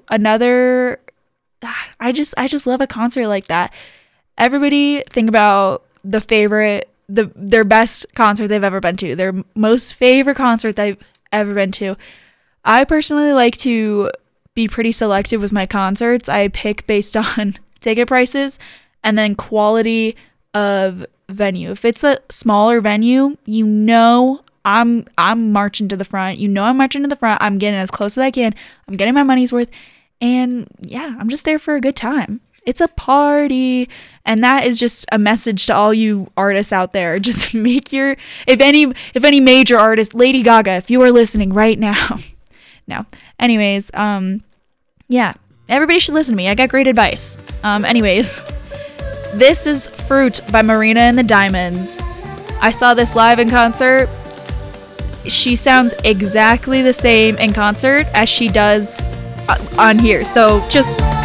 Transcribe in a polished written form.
another, I just love a concert like that. Everybody think about their best concert they've ever been to, their most favorite concert they've ever been to. I personally like to be pretty selective with my concerts. I pick based on ticket prices and then quality of venue. If it's a smaller venue, I'm marching to the front. I'm marching to the front. I'm getting as close as I can. I'm getting my money's worth. And yeah, I'm just there for a good time. It's a party. And that is just a message to all you artists out there. Just make if any major artist, Lady Gaga, if you are listening right now. No. Anyways, yeah, everybody should listen to me. I got great advice. Anyways, this is Fruit by Marina and the Diamonds. I saw this live in concert. She sounds exactly the same in concert as she does on here. So just